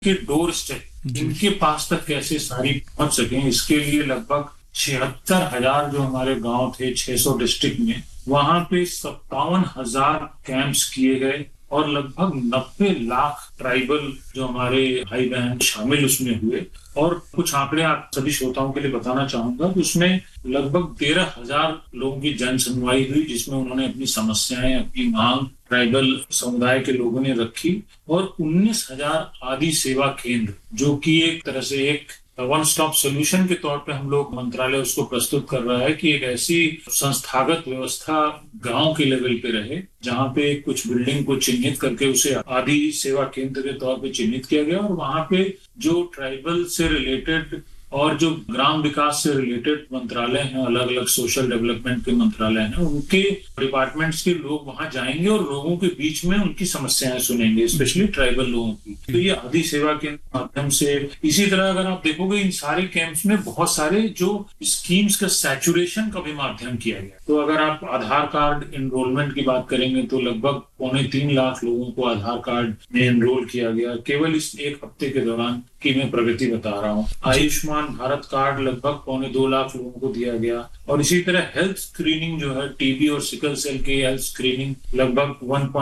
के door step इनके पास तक कैसे सारी पहुंच सकें, इसके लिए लगभग 76,000 जो हमारे गांव थे 600 डिस्ट्रिक्ट में, वहां पे 57,000 कैंप्स किए गए और लगभग 90 लाख ट्राइबल जो हमारे भाई बहन शामिल उसमें हुए। और कुछ आंकड़े आप सभी श्रोताओं के लिए बताना चाहूंगा कि उसमें लगभग 13,000 लोगों की जन सुनवाई हुई, जिसमें उन्होंने अपनी समस्याएं, अपनी मांग ट्राइबल समुदाय के लोगों ने रखी। और 19,000 आदि सेवा केंद्र, जो कि एक तरह से एक वन स्टॉप सोल्यूशन के तौर पे हम लोग मंत्रालय उसको प्रस्तुत कर रहा है कि एक ऐसी संस्थागत व्यवस्था गांव के लेवल पे रहे, जहां पे कुछ बिल्डिंग को चिन्हित करके उसे आदि सेवा केंद्र के तौर पे चिन्हित किया गया और वहां पे जो ट्राइबल से रिलेटेड और जो ग्राम विकास से रिलेटेड मंत्रालय हैं, अलग अलग सोशल डेवलपमेंट के मंत्रालय हैं, उनके डिपार्टमेंट्स के लोग वहां जाएंगे और लोगों के बीच में उनकी समस्याएं सुनेंगे, स्पेशली ट्राइबल लोगों की। तो ये आदि सेवा के माध्यम से, इसी तरह अगर आप देखोगे इन सारे कैंप्स में बहुत सारे जो स्कीम्स का सैचुरेशन का भी माध्यम किया गया। तो अगर आप आधार कार्ड एनरोलमेंट की बात करेंगे तो लगभग 2.25 लाख लोगों को आधार कार्ड में एनरोल किया गया केवल इस एक हफ्ते के दौरान की मैं प्रगति बता रहा हूँ। आयुष्मान भारत कार्ड लगभग 2.25 लाख लोगों को दिया गया। और इसी तरह हेल्थ स्क्रीनिंग जो है, टीबी और सिकल सेल की हेल्थ स्क्रीनिंग लगभग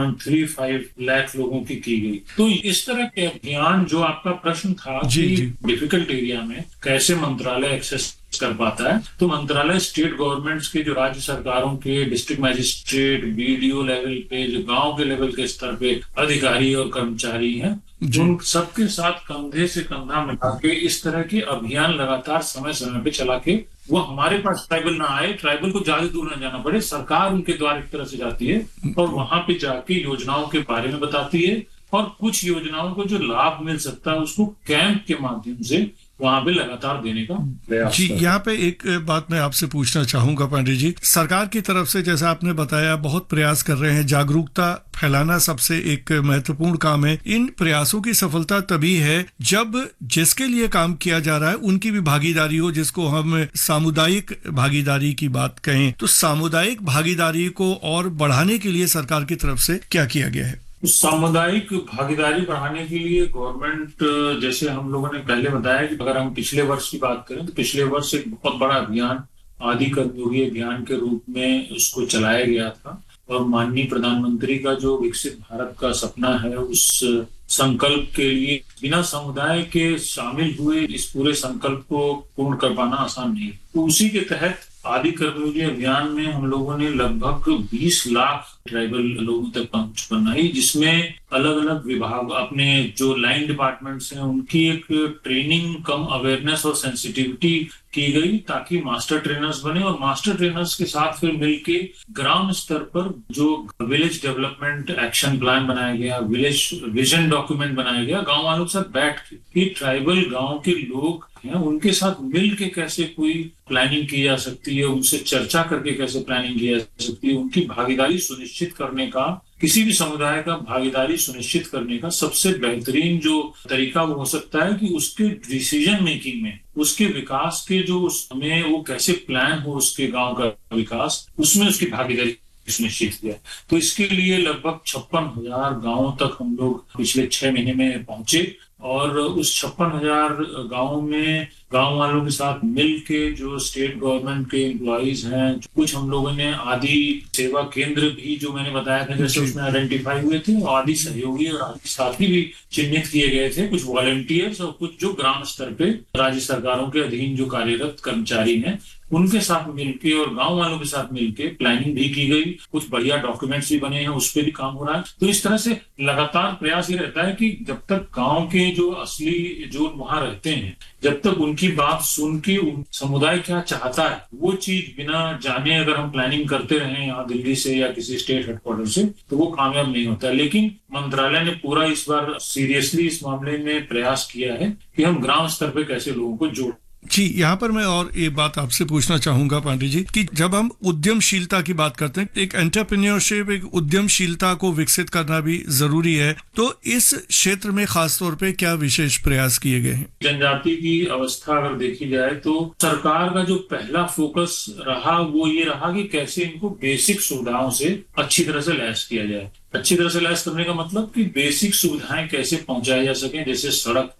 1.35 लाख लोगों की गई। तो इस तरह के अभियान, जो आपका प्रश्न था कि डिफिकल्ट एरिया में कैसे मंत्रालय एक्सेस कर पाता है, तो मंत्रालय स्टेट गवर्नमेंट्स के, जो राज्य सरकारों के डिस्ट्रिक्ट मैजिस्ट्रेट, बीडीओ लेवल पे, जो गांव के लेवल के स्तर पे अधिकारी और कर्मचारी हैं, उन सबके साथ कंधे से कंधा मिला के इस तरह के अभियान लगातार समय समय पे चला के वो हमारे पास ट्राइबल ना आए, ट्राइबल को ज्यादा दूर न जाना पड़े, सरकार उनके द्वार एक तरह से जाती है और वहां पे जाके योजनाओं के बारे में बताती है और कुछ योजनाओं को जो लाभ मिल सकता है उसको कैंप के माध्यम से वहां पे लगातार देने का प्रयास। जी, यहाँ पे एक बात मैं आपसे पूछना चाहूंगा पांडे जी, सरकार की तरफ से जैसा आपने बताया बहुत प्रयास कर रहे हैं, जागरूकता फैलाना सबसे एक महत्वपूर्ण काम है। इन प्रयासों की सफलता तभी है जब जिसके लिए काम किया जा रहा है उनकी भी भागीदारी हो, जिसको हम सामुदायिक भागीदारी की बात कहें। तो सामुदायिक भागीदारी को और बढ़ाने के लिए सरकार की तरफ से क्या किया गया है? सामुदायिक भागीदारी बढ़ाने के लिए गवर्नमेंट, जैसे हम लोगों ने पहले बताया कि अगर हम पिछले वर्ष की बात करें तो पिछले वर्ष एक बहुत बड़ा अभियान आदि कर्मयोगी अभियान के रूप में उसको चलाया गया था और माननीय प्रधानमंत्री का जो विकसित भारत का सपना है, उस संकल्प के लिए बिना समुदाय के शामिल हुए इस पूरे संकल्प को पूर्ण कर पाना आसान नहीं। तो उसी के तहत आदि कर्मयोगी अभियान में हम लोगों ने लगभग 20 लाख ट्राइबल लोगों तक पहुंच बनाई, जिसमें अलग अलग विभाग, अपने जो लाइन डिपार्टमेंट्स हैं, उनकी एक ट्रेनिंग कम अवेयरनेस और सेंसिटिविटी की गई ताकि मास्टर ट्रेनर्स बने और मास्टर ट्रेनर्स के साथ फिर मिलके ग्राम स्तर पर जो विलेज डेवलपमेंट एक्शन प्लान बनाया गया, विलेज विजन डॉक्यूमेंट बनाया गया, गांव वालों के साथ बैठ के ट्राइबल गांव के लोग हैं उनके साथ मिल के कैसे कोई प्लानिंग की जा सकती है, उनसे चर्चा करके कैसे प्लानिंग की जा सकती है, उनकी भागीदारी सुनिश्चित करने का, किसी भी समुदाय का भागीदारी सुनिश्चित करने का सबसे बेहतरीन जो तरीका वो हो सकता है कि उसके डिसीजन मेकिंग में, उसके विकास के जो उसमें वो कैसे प्लान हो उसके गांव का विकास, उसमें उसकी भागीदारी सुनिश्चित किया। तो इसके लिए लगभग 56,000 गांवों तक हम लोग पिछले 6 महीने में पहुंचे और उस 56,000 गांवों में गांव वालों के साथ मिलके जो स्टेट गवर्नमेंट के एम्प्लॉइज हैं, कुछ हम लोगों ने आदि सेवा केंद्र भी जो मैंने बताया था जैसे उसमें आइडेंटिफाई हुए थे, आदि सहयोगी और आदि साथी भी चिन्हित किए गए थे, कुछ वॉलंटियर्स और कुछ जो ग्राम स्तर पे राज्य सरकारों के अधीन जो कार्यरत कर्मचारी हैं, उनके साथ मिलके और गांव वालों के साथ मिलके प्लानिंग भी की गई, कुछ बढ़िया डॉक्यूमेंट्स भी बने हैं, उस पर भी काम हो रहा है। तो इस तरह से लगातार प्रयास ये रहता है कि जब तक गांव के जो असली जो वहां रहते हैं, जब तक उनकी बात सुन के समुदाय क्या चाहता है वो चीज बिना जाने अगर हम प्लानिंग करते रहे यहाँ दिल्ली से या किसी स्टेट हेडक्वार्टर से, तो वो कामयाब नहीं होता। लेकिन मंत्रालय ने पूरा इस बार सीरियसली इस मामले में प्रयास किया है कि हम ग्राम स्तर पे कैसे लोगों को जोड़ जी, यहाँ पर मैं और एक बात आपसे पूछना चाहूंगा पांडे जी कि जब हम उद्यमशीलता की बात करते हैं, एक एंटरप्रेन्योरशिप, एक उद्यमशीलता को विकसित करना भी जरूरी है, तो इस क्षेत्र में खासतौर पे क्या विशेष प्रयास किए गए हैं? जनजाति की अवस्था अगर देखी जाए तो सरकार का जो पहला फोकस रहा वो ये रहा कि कैसे इनको बेसिक सुविधाओं से अच्छी तरह से लैस किया जाए। अच्छी तरह से लैस करने का मतलब कि बेसिक सुविधाएं कैसे पहुंचाई जा सके, जैसे सड़क